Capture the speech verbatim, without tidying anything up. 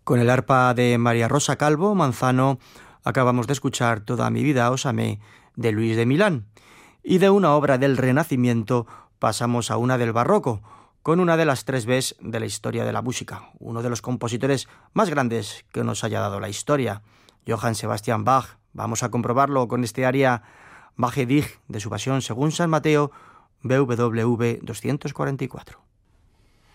Con el arpa de María Rosa Calvo Manzano acabamos de escuchar Toda mi vida os amé de Luis de Milán. Y de una obra del Renacimiento pasamos a una del Barroco, con una de las tres Bs de la historia de la música, uno de los compositores más grandes que nos haya dado la historia, Johann Sebastian Bach. Vamos a comprobarlo con este aria Mache dich de su Pasión según San Mateo, B W V doscientos cuarenta y cuatro.